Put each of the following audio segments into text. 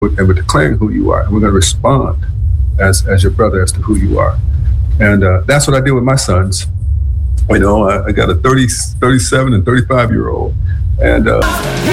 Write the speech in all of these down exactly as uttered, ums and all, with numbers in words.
and we're declaring who you are, and we're going to respond as as your brother as to who you are. And uh, that's what I did with my sons. You know, I, I got a thirty, thirty-seven and thirty-five year old, and uh,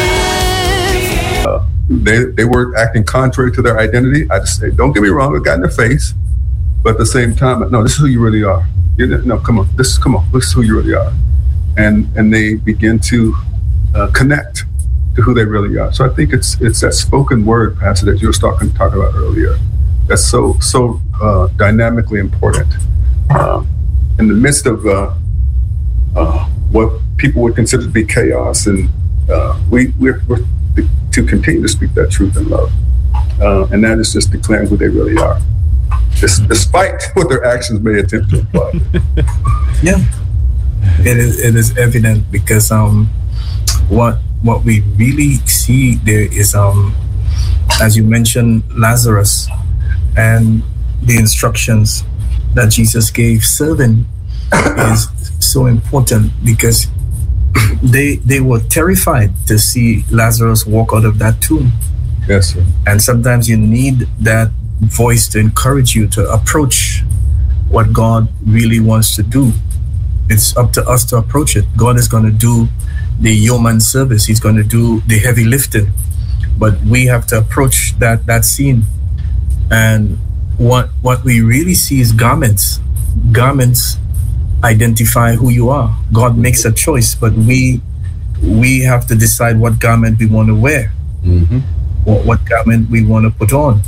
uh, they they weren't acting contrary to their identity. I just say, don't get me wrong, I got in their face, but at the same time, no, this is who you really are. You know, no, come on, this come on, this is who you really are, and and they begin to uh, connect to who they really are. So I think it's it's that spoken word, Pastor, that you were talking talking about earlier. That's so so uh, dynamically important uh, in the midst of uh, uh, what people would consider to be chaos, and uh, we we're, we're to continue to speak that truth in love, uh, and that is just declaring who they really are, despite what their actions may attempt to imply. Yeah, it is it is evident because um, what what we really see there is um, as you mentioned, Lazarus. And the instructions that Jesus gave serving is so important because they they were terrified to see Lazarus walk out of that tomb. Yes, sir. And sometimes you need that voice to encourage you to approach what God really wants to do. It's up to us to approach it. God is going to do the yeoman service. He's going to do the heavy lifting. But we have to approach that that scene. And what what we really see is garments. Garments identify who you are. God makes a choice, but we we have to decide what garment we want to wear, mm-hmm. what, what garment we want to put on.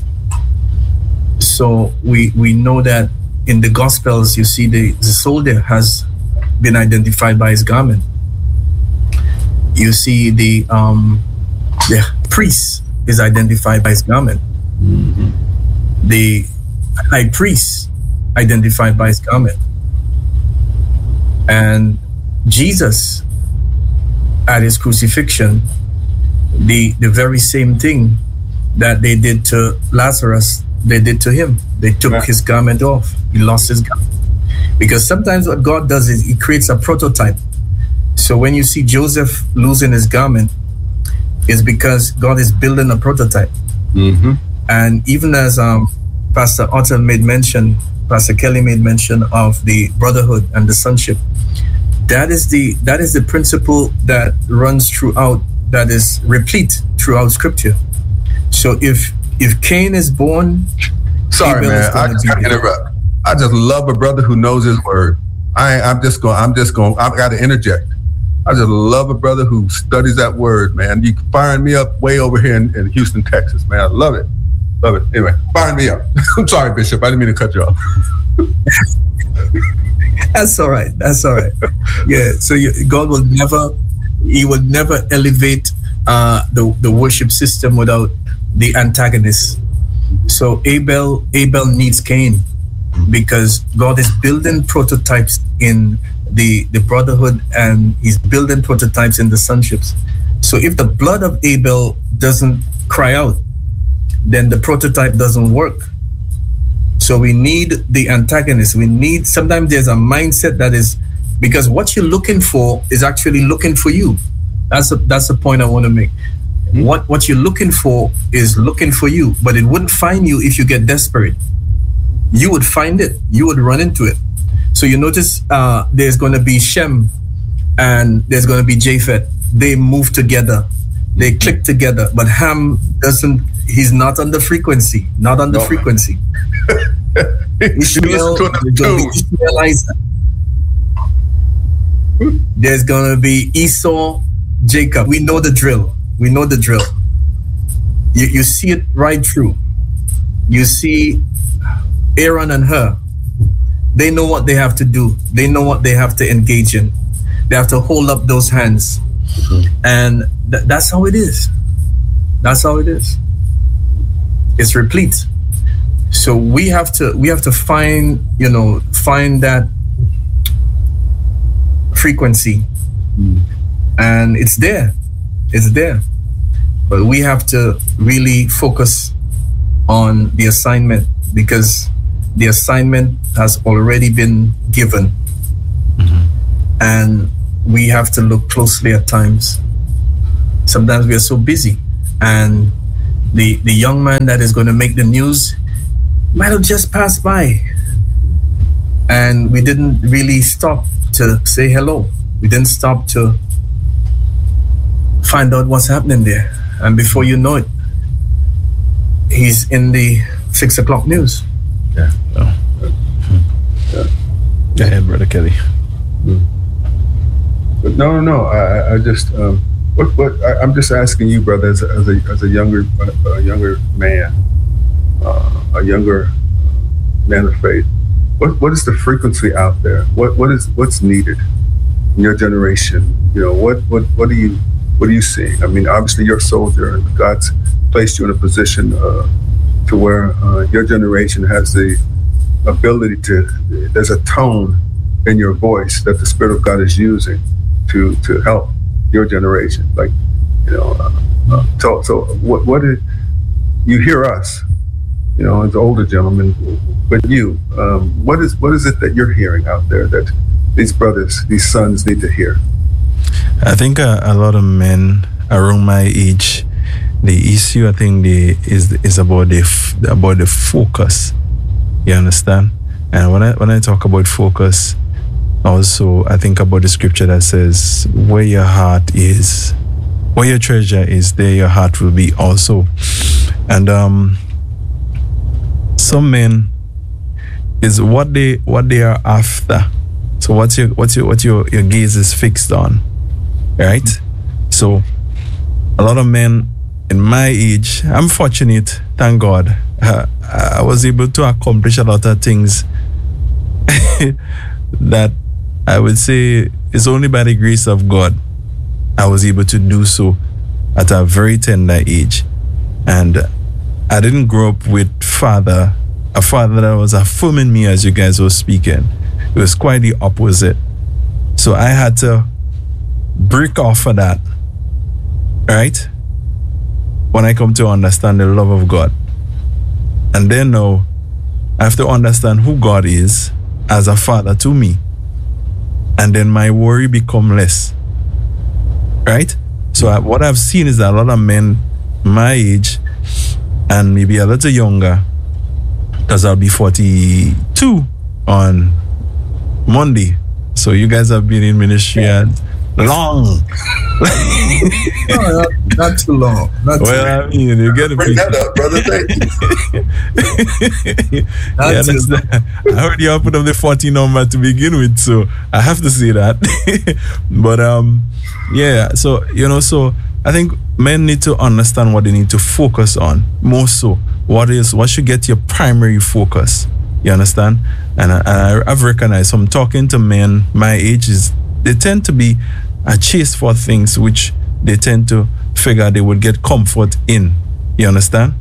So we we know that in the Gospels, you see the, the soldier has been identified by his garment. You see the um, the priest is identified by his garment. Mm-hmm. The high priest identified by his garment. And Jesus, at his crucifixion, the, the very same thing that they did to Lazarus, they did to him. They took yeah. his garment off. He lost his garment. Because sometimes what God does is he creates a prototype. So when you see Joseph losing his garment, it's because God is building a prototype. Mm-hmm. And even as um, Pastor Otter made mention, Pastor Kelly made mention of the brotherhood and the sonship, that is the that is the principle that runs throughout, that is replete throughout Scripture. So if if Cain is born, sorry Abel man, I just gotta interrupt. I just love a brother who knows his word. I I'm just going. I'm just going. I've got to interject. I just love a brother who studies that word, man. You firing me up way over here in, in Houston, Texas, man. I love it. Love it. Anyway, firing me up. I'm sorry, Bishop. I didn't mean to cut you off. That's all right. That's all right. Yeah. So you, God will never, He will never elevate uh, the the worship system without the antagonist. So Abel Abel needs Cain because God is building prototypes in the the brotherhood, and He's building prototypes in the sonships. So if the blood of Abel doesn't cry out, then the prototype doesn't work. So we need the antagonist. We need, sometimes there's a mindset that is, because what you're looking for is actually looking for you. That's a, that's the point I want to make. Mm-hmm. What what you're looking for is looking for you, but it wouldn't find you if you get desperate. You would find it. You would run into it. So you notice uh, there's going to be Shem and there's going to be Japheth. They move together. They click together. But Ham doesn't, he's not on the frequency. Not on the no, frequency. Ishmael, there's going to be Ishmaelizer. There's going to be Esau, Jacob. We know the drill. We know the drill. You, you see it right through. You see Aaron and Hur. They know what they have to do. They know what they have to engage in. They have to hold up those hands. Mm-hmm. And th- that's how it is. That's how it is. It's replete. So we have to we have to find, you know, find that frequency. Mm. And it's there. It's there. But we have to really focus on the assignment, because the assignment has already been given. Mm-hmm. And we have to look closely at times. Sometimes we are so busy, and the, the young man that is going to make the news might have just passed by. And we didn't really stop to say hello. We didn't stop to find out what's happening there. And before you know it, he's in the six o'clock news. Yeah. Oh. Yeah. Go ahead, Brother Kelly. Mm. But no, no, no. I, I just, um, what, what? I, I'm just asking you, brother, as a, as a, as a younger, a younger man, uh, a younger man of faith. What, what is the frequency out there? What, what is, what's needed in your generation? You know, what, what, what are you, what are you seeing? I mean, obviously, you're a soldier, and God's placed you in a position uh, to where uh, your generation has the ability to. There's a tone in your voice that the Spirit of God is using to to help your generation. Like, you know, uh, uh, so so what what is, you hear us, you know, as older gentlemen, but you, um, what is what is it that you're hearing out there that these brothers, these sons need to hear? I think a, a lot of men around my age, the issue I think the is is about the f- about the focus. You understand? And when I when I talk about focus, also I think about the scripture that says, "Where your heart is, where your treasure is, there your heart will be also." And um, some men is what they what they are after. So what's your what's your what your your gaze is fixed on, right? So a lot of men in my age, I'm fortunate, thank God, uh, I was able to accomplish a lot of things that I would say is only by the grace of God I was able to do so at a very tender age. And I didn't grow up with father, a father that was affirming me as you guys were speaking. It was quite the opposite. So I had to break off of that, right? When I come to understand the love of God. And then now, I have to understand who God is as a father to me. And then my worry become less. Right? So I, what I've seen is that a lot of men my age and maybe a little younger, because I'll be forty-two on Monday. So you guys have been in ministry at long. No, not, not too long. Not well, too I mean, you get a Bring that up, brother. Thank you. Yeah, that's the, I heard you put up the forty number to begin with, so I have to say that. But um, yeah. So you know, so I think men need to understand what they need to focus on more. So what is what should get your primary focus? You understand? And I, I, I've recognized from talking to men my age is they tend to be a chase for things which they tend to figure they would get comfort in. You understand?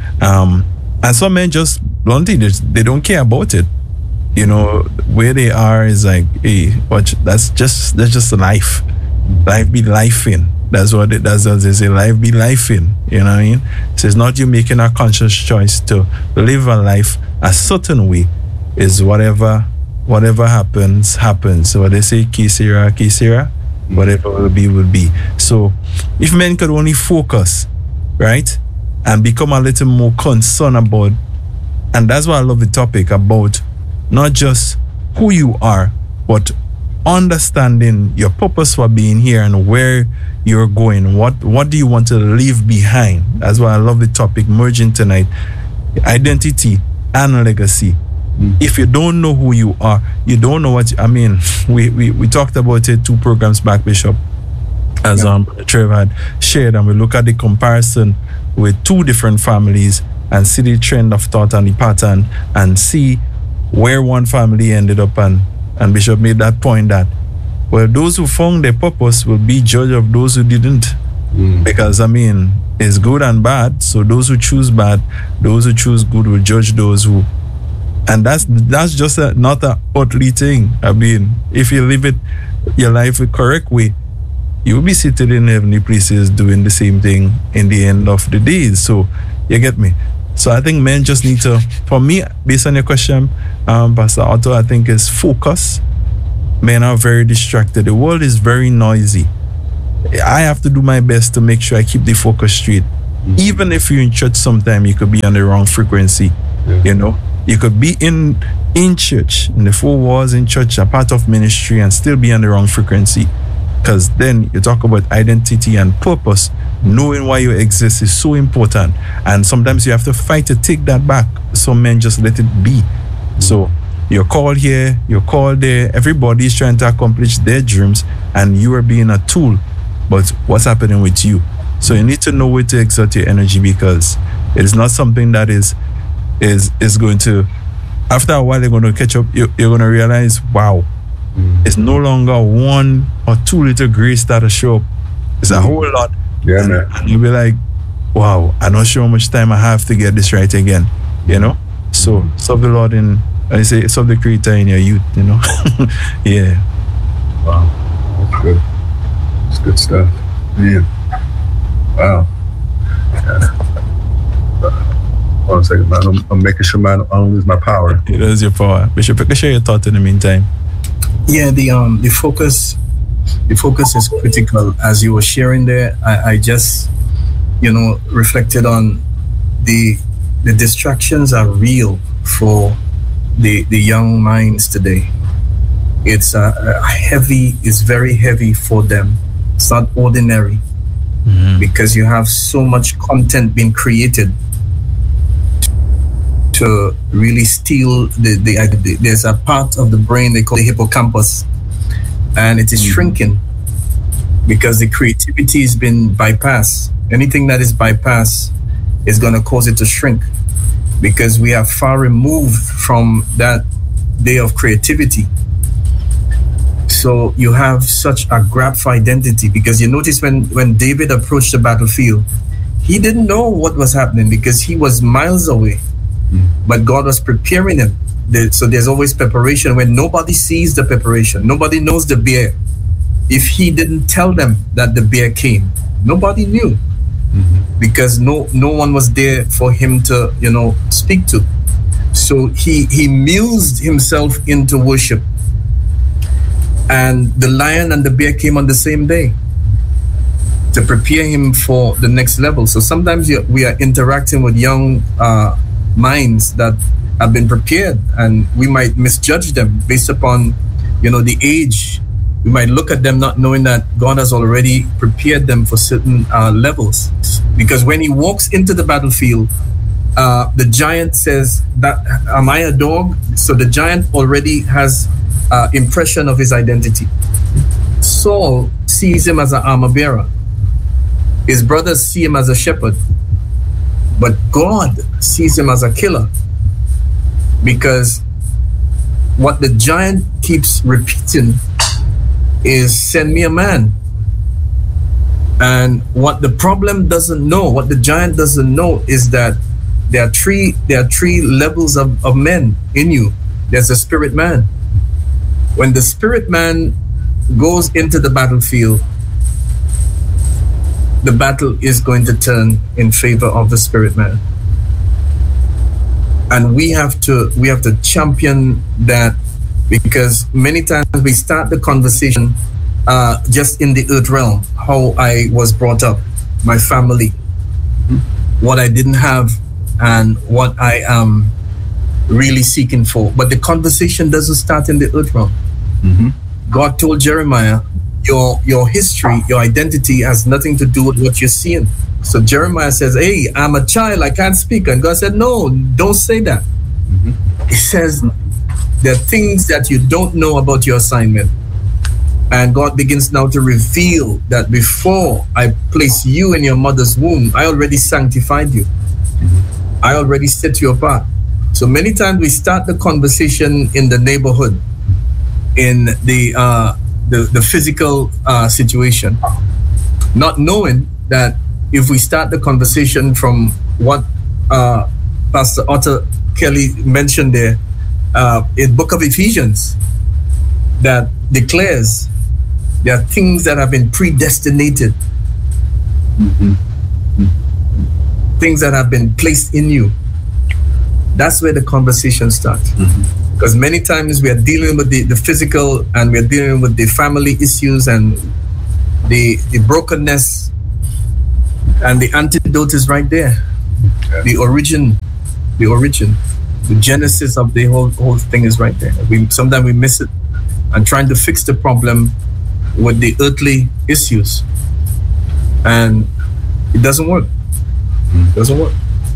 Um, and some men just bluntly they, they don't care about it. You know, where they are is like, hey, watch, that's just that's just life. Life be life in. That's what it does. They say life be life in. You know what I mean? So it's not you making a conscious choice to live a life a certain way. Is whatever whatever happens, happens. So what they say, Kisira, Kisira, whatever will be, will be. So if men could only focus, right, and become a little more concerned about, and that's why I love the topic about not just who you are, but understanding your purpose for being here and where you're going. What what do you want to leave behind? That's why I love the topic merging tonight. Identity and legacy. If you don't know who you are, you don't know what you, I mean, we, we, we talked about it two programs back, Bishop, as yeah. um Trevor had shared, and we look at the comparison with two different families and see the trend of thought and the pattern and see where one family ended up. And, and Bishop made that point that, well, those who found their purpose will be judge of those who didn't. Mm. Because, I mean, it's good and bad. So those who choose bad, those who choose good will judge those who. And that's that's just a, not an earthly thing. I mean, if you live it, your life the correct way, you will be seated in heavenly places doing the same thing in the end of the days. So, you get me? So I think men just need to, for me, based on your question, um, Pastor Otto, I think is focus. Men are very distracted. The world is very noisy. I have to do my best to make sure I keep the focus straight. Mm-hmm. Even if you're in church sometime, you could be on the wrong frequency. Yeah. You know, you could be in in church, in the four walls in church, a part of ministry, and still be on the wrong frequency. Because then you talk about identity and purpose. Knowing why you exist is so important, and sometimes you have to fight to take that back. Some men just let it be. So you're called here, you're called there. Everybody's trying to accomplish their dreams, and you are being a tool. But what's happening with you? So you need to know where to exert your energy, because it is not something that is is is going to. After a while, they're going to catch up. You're, you're going to realize, wow, mm. it's no longer one or two little grace that show up. It's a whole lot. Yeah, man. And you'll be like, wow, I'm not sure how much time I have to get this right again. You know? So, serve the Lord in, I say, serve the Creator in your youth, you know? Yeah. Wow. That's good. That's good stuff. Man. Wow. Yeah. Hold on a second, man. I'm, I'm making sure man, I don't lose my power. It is your power. Bishop, you can share your thoughts in the meantime. Yeah, the um the focus the focus is critical. As you were sharing there, I, I just you know reflected on the the distractions are real for the the young minds today. It's a, a heavy, it's very heavy for them. It's not ordinary, mm-hmm. because you have so much content being created to really steal the, the, the there's a part of the brain they call the hippocampus, and it is mm-hmm. shrinking because the creativity has been bypassed. Anything that is bypassed is going to cause it to shrink, because we are far removed from that day of creativity. So you have such a grab for identity, because you notice when when David approached the battlefield, he didn't know what was happening because he was miles away. But God was preparing him. So there's always preparation when nobody sees the preparation. Nobody knows the bear. If he didn't tell them that the bear came, nobody knew, mm-hmm. because no no one was there for him to, you know, speak to. So he he mused himself into worship. And the lion and the bear came on the same day to prepare him for the next level. So sometimes we are interacting with young uh, minds that have been prepared, and we might misjudge them based upon, you know, the age. We might look at them not knowing that God has already prepared them for certain uh, levels. Because when he walks into the battlefield, uh, the giant says, "That am I a dog?" So the giant already has uh, impression of his identity. Saul sees him as an armor bearer. His brothers see him as a shepherd. But God sees him as a killer, because what the giant keeps repeating is, "Send me a man." And what the problem doesn't know, what the giant doesn't know, is that there are three there are three levels of, of men in you. There's a spirit man. When the spirit man goes into the battlefield, the battle is going to turn in favor of the spirit man. And we have to we have to champion that, because many times we start the conversation uh, just in the earth realm, how I was brought up, my family, what I didn't have, and what I am really seeking for. But the conversation doesn't start in the earth realm. Mm-hmm. God told Jeremiah, your your history, your identity has nothing to do with what you're seeing. So Jeremiah says, "Hey, I'm a child, I can't speak." And God said, "No, don't say that." Mm-hmm. He says, there are things that you don't know about your assignment. And God begins now to reveal that before I place you in your mother's womb, I already sanctified you. Mm-hmm. I already set you apart. So many times we start the conversation in the neighborhood, in the uh, the, the physical uh, situation, not knowing that if we start the conversation from what uh, Pastor Otto Kelly mentioned there, uh, in Book of Ephesians, that declares there are things that have been predestinated, mm-hmm. things that have been placed in you. That's where the conversation starts. Mm-hmm. Because many times we are dealing with the, the physical, and we are dealing with the family issues and the, the brokenness. and the antidote is right there. Yeah. The origin, the origin, the genesis of the whole whole thing is right there. We sometimes we miss it, and trying to fix the problem with the earthly issues, and it doesn't work. It doesn't work.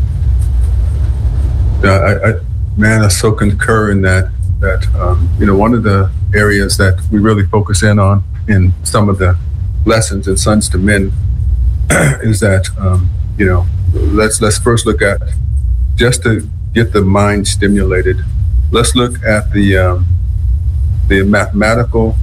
Yeah, I, I, man, I so concur in that. That um, you know, one of the areas that we really focus in on in some of the lessons in Sons to Men is that um, you know, let's let's first look at, just to get the mind stimulated, let's look at the um, the mathematical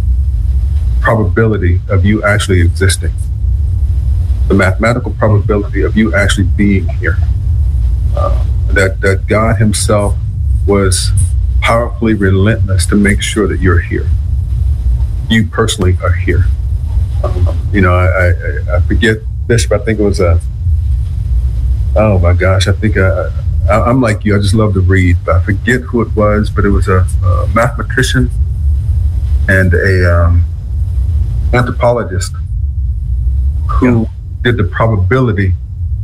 probability of you actually existing, the mathematical probability of you actually being here. Uh, that that God Himself was powerfully relentless to make sure that you're here. You personally are here. Um, you know, I, I, I forget, Bishop, I think it was a, oh my gosh, I think I, I, I'm like you, I just love to read, but I forget who it was, but it was a, a mathematician and a um, anthropologist who yeah. did the probability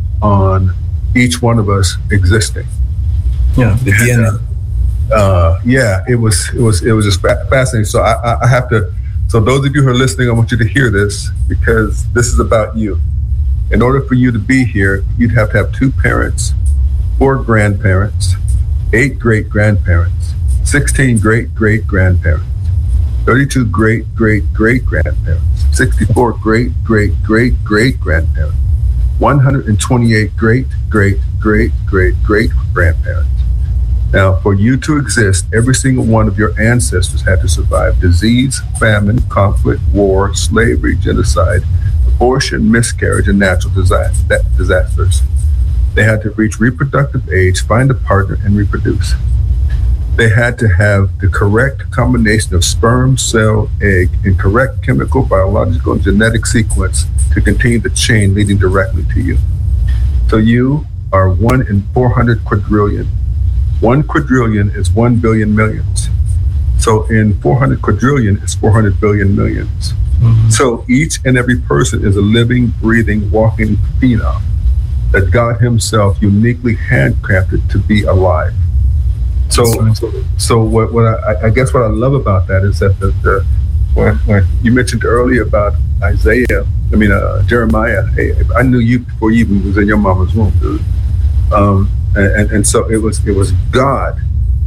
on each one of us existing. Yeah, the D N A. And, uh, uh, yeah, it was it was it was just fa- fascinating. So I, I have to. So those of you who are listening, I want you to hear this, because this is about you. In order for you to be here, you'd have to have two parents, four grandparents, eight great grandparents, sixteen great great grandparents, thirty-two great great great grandparents, sixty-four great great great great grandparents, one hundred twenty-eight great great great great great grandparents. Now, for you to exist, every single one of your ancestors had to survive disease, famine, conflict, war, slavery, genocide, abortion, miscarriage, and natural disasters. They had to reach reproductive age, find a partner, and reproduce. They had to have the correct combination of sperm, cell, egg, and correct chemical, biological, and genetic sequence to continue the chain leading directly to you. So you are one in four hundred quadrillion. One quadrillion is one billion millions. So in four hundred quadrillion, it's four hundred billion millions. Mm-hmm. So each and every person is a living, breathing, walking phenom that God Himself uniquely handcrafted to be alive. So, so, so what, what I, I guess what I love about that is that the, the when, when you mentioned earlier about Isaiah, I mean uh, Jeremiah. Hey, I knew you before you even was in your mama's womb, dude. Um, and, and so it was it was God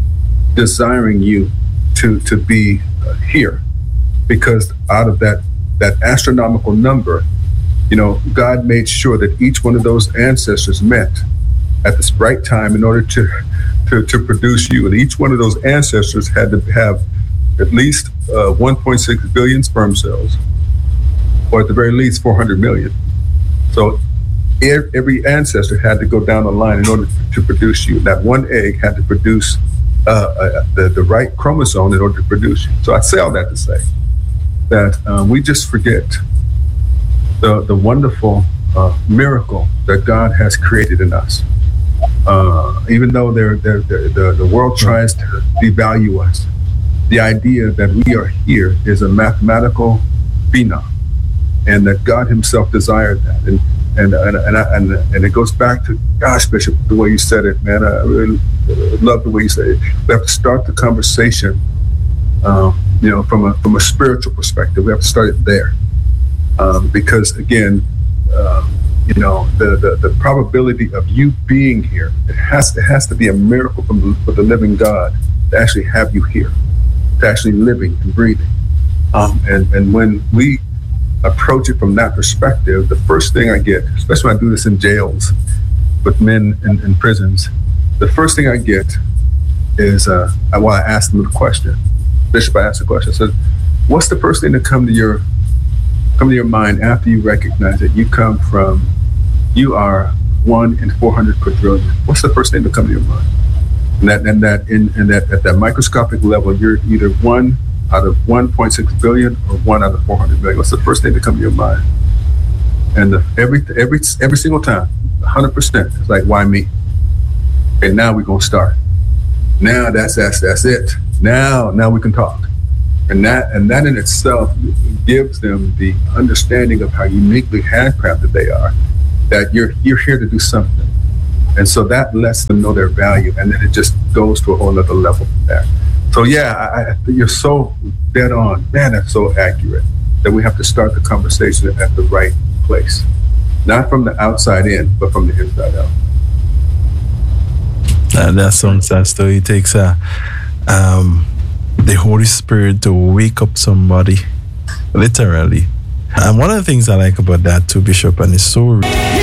desiring you to to be uh, here, because out of that that astronomical number, you know, God made sure that each one of those ancestors met at this right time in order to to, to produce you. And each one of those ancestors had to have at least uh, one point six billion sperm cells, or at the very least four hundred million. So every ancestor had to go down the line in order to produce you. That one egg had to produce uh, uh, the, the right chromosome in order to produce you. So I say all that to say that um, we just forget the, the wonderful uh, miracle that God has created in us. Uh, even though they're, they're, they're, the, the world tries to devalue us, the idea that we are here is a mathematical phenom, and that God Himself desired that. And And and and, I, and and it goes back to, gosh, Bishop, the way you said it, man. I really love the way you said it. We have to start the conversation, um, you know, from a from a spiritual perspective. We have to start it there, um, because again, uh, you know, the, the the probability of you being here, it has it has to be a miracle from the, for the living God to actually have you here, to actually living and breathing, um, and and when we approach it from that perspective, the first thing I get, especially when I do this in jails with men in, in prisons, the first thing I get is, uh, while I ask them the question, Bishop, I asked the question, I said, what's the first thing to come to your come to your mind after you recognize that you come from, you are one in four hundred quadrillion? What's the first thing to come to your mind? And that, and that, in, and that at that microscopic level, you're either one out of one point six billion or one out of four hundred million. What's the first thing to come to your mind? And the, every every every single time, one hundred percent, it's like, why me? And now we're gonna start. Now that's that's that's it. Now now we can talk. And that and that in itself gives them the understanding of how uniquely handcrafted they are, that you're you're here to do something. And so that lets them know their value, and then it just goes to a whole other level from there. So yeah, I, I, you're so dead on. Man, that's so accurate, that we have to start the conversation at the right place. Not from the outside in, but from the inside out. Uh, that sounds as though it takes a, um, the Holy Spirit to wake up somebody, literally. And one of the things I like about that too, Bishop, and it's so